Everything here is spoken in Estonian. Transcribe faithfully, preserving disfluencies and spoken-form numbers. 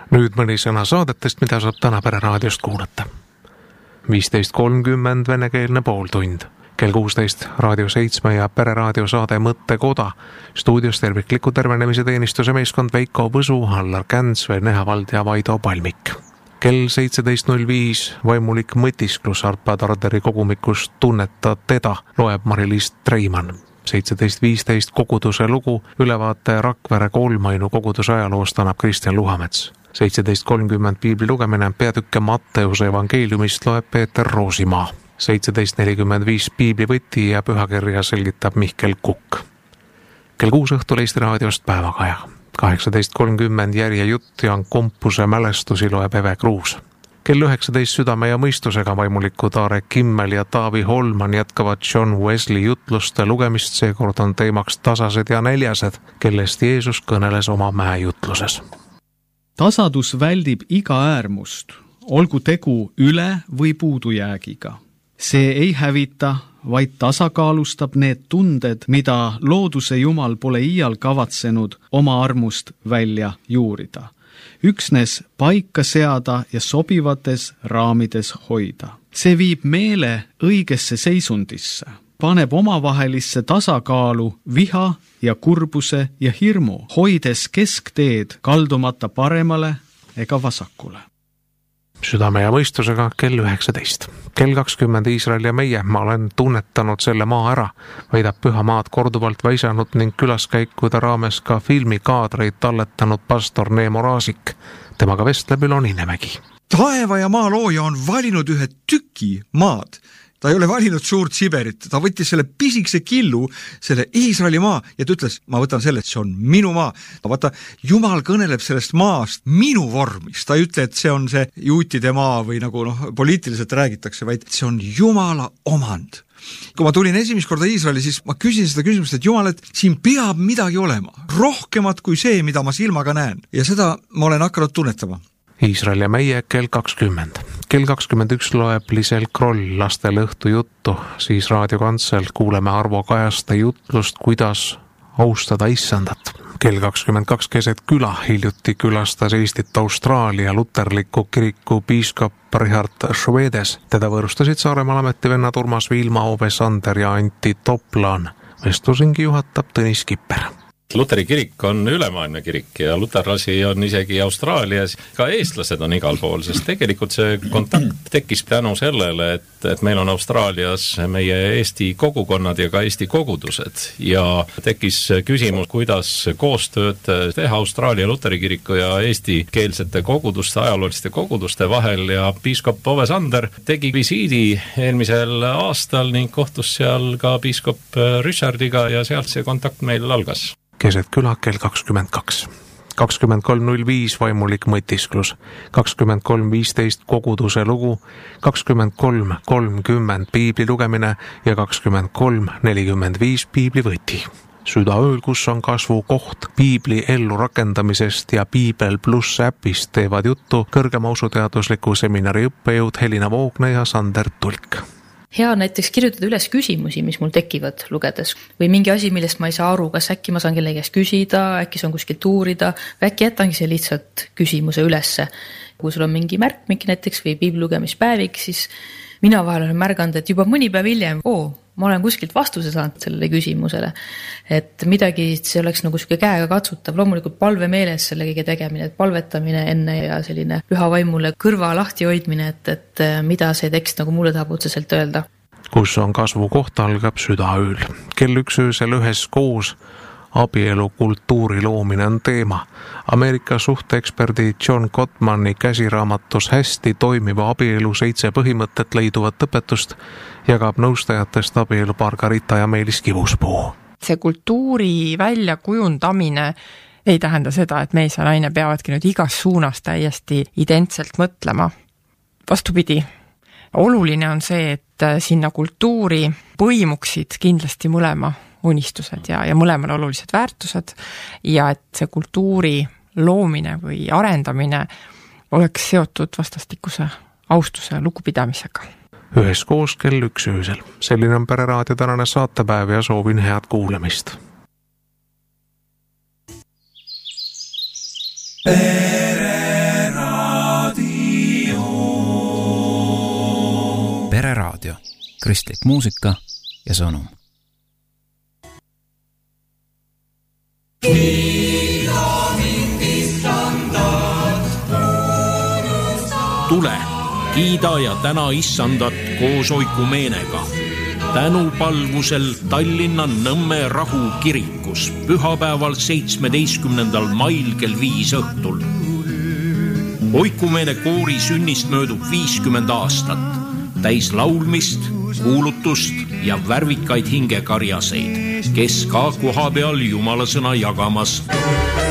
Nüüd mõni sõna saadetest, mida saab täna Pereraadiost kuulata. viisteist kolmkümmend venekeelne pooltund. Kell kuusteist Raadio seitsme ja Pereraadio saade Mõttekoda. Stuudios tervikliku tervenemise teenistuse meeskond Veiko Võsu, Allar Känds, Vene Havald ja Vaido Palmik. Kell seitseteist null viis vaimulik mõtisklus Arpa Tarderi kogumikust Tunneta teda loeb Mari-Liis Treimann. seitseteist viisteist koguduse lugu, ülevaate Rakvere Koolmainu koguduse ajaloost annab Kristjan Luhamets. seitseteist kolmkümmend piibli lugemine peatükke Matteuse evangeeliumist loeb Peeter Roosimaa. seitseteist nelikümmend viis piiblivõti ja pühakirja selgitab Mihkel Kukk. Kell kuus õhtul Eesti Raadiost päevakaja. kaheksateist kolmkümmend järjejutt ja Kompuse mälestusi loeb Eve Kruus. Kell üheksateist südame ja mõistusega vaimulikud Aare Kimmel ja Taavi Holman jätkavad John Wesley jutluste lugemist, seekord on teemaks tasased ja neljased, kellest Jeesus kõneles oma mäejutluses. Tasadus väldib iga äärmust, olgu tegu üle- või puudujäägiga. See ei hävita, vaid tasakaalustab need tunded, mida looduse Jumal pole iial kavatsenud oma armust välja juurida. Üksnes paika seada ja sobivates raamides hoida. See viib meele õigesse seisundisse, paneb omavahelisse tasakaalu viha ja kurbuse ja hirmu, hoides keskteed kaldumata paremale ega vasakule. Südame ja mõistusega kell üheksateist. Kell kakskümmend Iisrael ja meie, ma olen tunnetanud selle maa ära, väidab Püha Maad korduvalt väisanud ning külaskäikude raames ka filmikaadreid talletanud pastor Neemo Raasik. Temaga vestleb Ülo Ninemägi. Taeva ja maa looja on valinud ühe tüki maad. Ta ei ole valinud suurt Siberit, ta võttis selle pisikese killu, selle Iisraeli maa ja ta ütles, ma võtan selle, et see on minu maa. Vaata, Jumal kõneleb sellest maast minu vormis, ta ei ütle, et see on see juutide maa või nagu noh, poliitiliselt räägitakse, vaid see on Jumala omand. Kui ma tulin esimest korda Iisraeli, siis ma küsin seda küsimust, et Jumal, et siin peab midagi olema, rohkemat kui see, mida ma silmaga näen. Ja seda ma olen hakanud tunnetama. Iisrael ja meie kell kakskümmend. Kell kakskümmend üks loeb Lisel Kroll lastele õhtu juttu, siis raadiokantsel kuuleme Arvo Kajaste jutlust, kuidas austada issandat. Kell kakskümmend kaks keset küla hiljuti külastas Eestit Austraalia luterliku kiriku piiskop Richard Švedes. Teda võõrustasid Saaremaal ametivennad Urmas Viilma, Ove Sander ja Antti Toplan. Vestlusingi juhatab Tõnis Kipper. Luteri kirik on ülemaailmne kirik ja luterlasi on isegi Austraalias, ka eestlased on igal pool, sest tegelikult see kontakt tekkis tänu sellele, et, et meil on Austraalias meie Eesti kogukonnad ja ka Eesti kogudused ja tekkis küsimus, kuidas koostööd teha Austraalia Luteri kiriku ja eesti keelsete koguduste, ajalooliste koguduste vahel ja piiskop Ove Sander tegi visiidi eelmisel aastal ning kohtus seal ka piiskop Richardiga ja sealt see kontakt meil algas. Keset küla kell kakskümmend kaks. kakskümmend kolm null viis vaimulik mõtisklus, kakskümmend kolm viisteist koguduse lugu, kakskümmend kolm kolmkümmend piibli lugemine ja kakskümmend kolm nelikümmend viis piiblivõti. Südaööl, kus on kasvu koht piibli ellu rakendamisest ja Piibel pluss äpist teevad juttu kõrgema usuteadusliku seminari õppejõud Helina Voogne ja Sander Tulk. Hea näiteks kirjutada üles küsimusi, mis mul tekivad lugedes või mingi asi, millest ma ei saa aru, kas äkki ma saan kellegi käest küsida, äkki see on kuskilt uurida või äkki jätangi see lihtsalt küsimuse ülesse. Kui sul on mingi märk, mingi näiteks või piiblugemispäevik, siis mina vahel olen märganud, et juba mõni päev hiljem, oo, ma olen kuskilt vastuse saanud sellele küsimusele. Et midagi, see oleks nagu siuke käega katsutav, loomulikult palve meeles selle kõige tegemine, et palvetamine enne ja selline püha vaimule kõrva lahti hoidmine, et, et mida see tekst nagu mulle tahab otseselt öelda. Kus on kasvu koht algab südaööl. Kell üks öösel ühes koos abielu kultuuri loomine on teema. Ameerika suhteeksperdi John Gottmani käsiraamatus Hästi toimiva abielu seitse põhimõtet leiduvat õpetust jagab nõustajatest abielu Margarita ja Meelis Kivuspuu. See kultuuri väljakujundamine ei tähenda seda, et mees ja naine peavadki nüüd igas suunas täiesti identselt mõtlema. Vastupidi, oluline on see, et sinna kultuuri põimuksid kindlasti mõlema unistused ja, ja mõlemal olulised väärtused ja et see kultuuri loomine või arendamine oleks seotud vastastikuse austuse ja lugupidamisega. Ühes koos kell üks öösel. Selline on Pereraadio tänane saatepäev ja soovin head kuulamist. Pere kristlik muusika ja sõnum. Tule, kiida ja täna issandat koos oikumeenega. Tänupalvusel Tallinna Nõmme Rahu kirikus pühapäeval seitsmeteistkümnendal mail kell viis õhtul. Oikumeene koori sünnist möödub viiskümmend aastat, täis laulmist, kuulutust ja värvikaid hingekarjaseid, kes ka koha peal Jumala sõna jagamas.